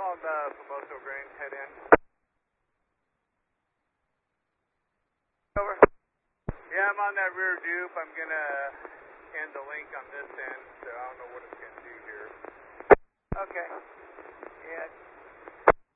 on the Famoso Grain, head in. Over. Yeah, I'm on that rear dupe. I'm gonna end the link on this end, so I don't know what it's